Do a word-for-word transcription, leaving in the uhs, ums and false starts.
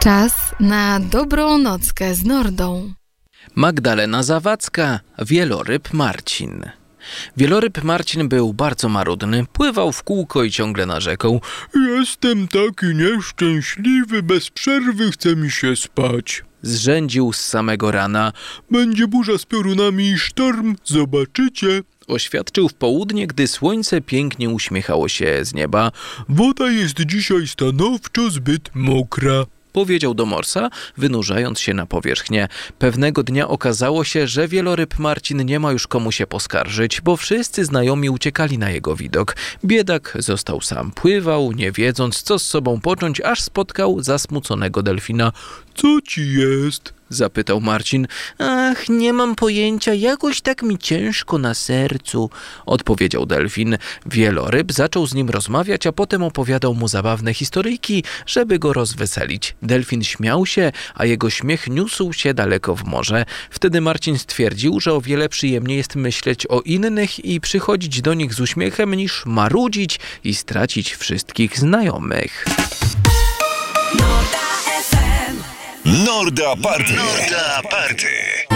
Czas na dobrą nockę z Nordą. Magdalena Zawadzka, wieloryb Marcin. Wieloryb Marcin był bardzo marudny, pływał w kółko i ciągle narzekał: Jestem taki nieszczęśliwy, bez przerwy chce mi się spać. Zrzędził z samego rana. Będzie burza z piorunami i sztorm, zobaczycie. Oświadczył w południe, gdy słońce pięknie uśmiechało się z nieba. Woda jest dzisiaj stanowczo zbyt mokra. Powiedział do morsa, wynurzając się na powierzchnię. Pewnego dnia okazało się, że wieloryb Marcin nie ma już komu się poskarżyć, bo wszyscy znajomi uciekali na jego widok. Biedak został sam, pływał, nie wiedząc, co z sobą począć, aż spotkał zasmuconego delfina. Co ci jest? Zapytał Marcin. Ach, nie mam pojęcia, jakoś tak mi ciężko na sercu, odpowiedział delfin. Wieloryb zaczął z nim rozmawiać, a potem opowiadał mu zabawne historyjki, żeby go rozweselić. Delfin śmiał się, a jego śmiech niósł się daleko w morze. Wtedy Marcin stwierdził, że o wiele przyjemniej jest myśleć o innych i przychodzić do nich z uśmiechem, niż marudzić i stracić wszystkich znajomych. Norda Party. Norda Party.